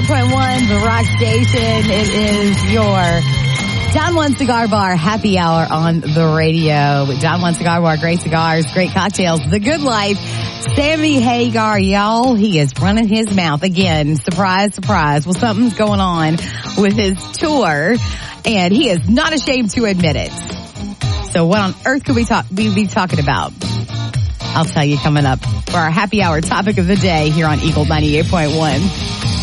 98.1, the Rock Station. It is your Don Juan Cigar Bar happy hour on the radio. Don Juan Cigar Bar, great cigars, great cocktails, the good life. Sammy Hagar, y'all, he is running his mouth again. Surprise, surprise. Well, something's going on with his tour, and he is not ashamed to admit it. So what on earth could we be talking about? I'll tell you coming up for our happy hour topic of the day here on Eagle 98.1.